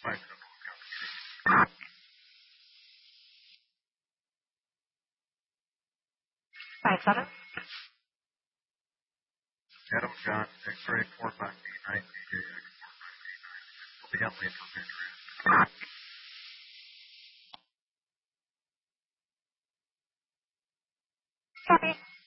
57. Adam John, X-ray 45B9, TJX 45B9. Will be on lead for Patriot. Copy.